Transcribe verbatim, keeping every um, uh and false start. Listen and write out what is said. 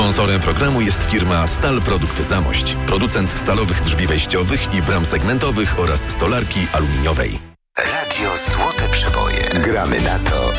Sponsorem programu jest firma Stal Produkty Zamość, producent stalowych drzwi wejściowych i bram segmentowych oraz stolarki aluminiowej. Radio Złote Przeboje. Gramy na to,